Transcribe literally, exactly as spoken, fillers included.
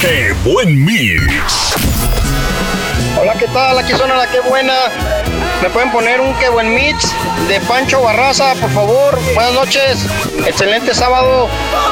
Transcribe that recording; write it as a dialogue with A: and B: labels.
A: ¡Qué buen mix!
B: Hola, ¿qué tal? Aquí suena la que buena. ¿Me pueden poner un qué buen mix de Pancho Barraza, por favor? Buenas noches. Excelente sábado.